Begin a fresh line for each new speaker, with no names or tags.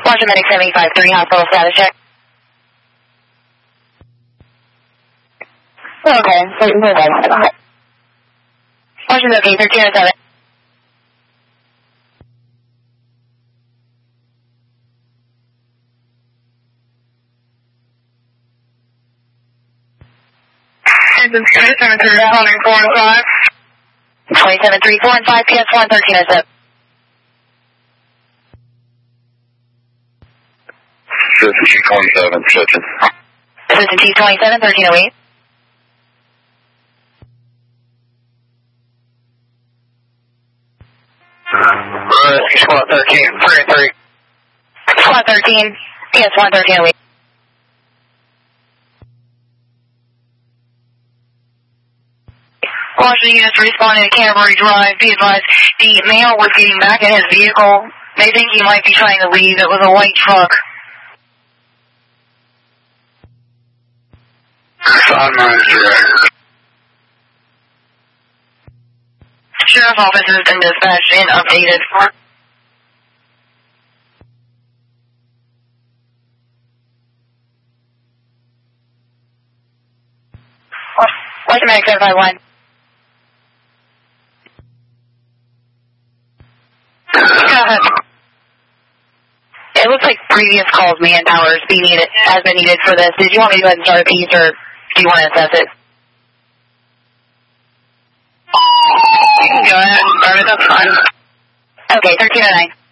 Washington Medic 75-3, hospital status check. Okay, Washington okay, 1307.
Engine 27-3,
27-3, 4 and 5, PS1, 1307.
Citizen T27, Citizen.
Citizen T27, 1308.
Squad 13, 3-3.
Squad 13, PS1, 1308. Washington units responding to Canterbury Drive. Be advised, the male was getting back in his vehicle. They think he might be trying to leave. It was a white truck. Sheriff's office has been dispatched and updated. Washington Medic 751. It looks like previous calls manpower has been needed for this. Did you want me to go ahead and start a piece, or do you want to assess it?
You can go ahead and start it, that's fine.
Okay, 1309.